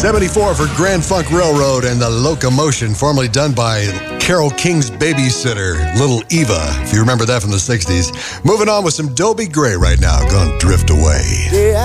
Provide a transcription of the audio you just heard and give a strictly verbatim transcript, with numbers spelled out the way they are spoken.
seventy-four for Grand Funk Railroad and the Locomotion, formerly done by Carole King's babysitter, Little Eva, if you remember that from the sixties. Moving on with some Dobie Gray right now, gonna drift away.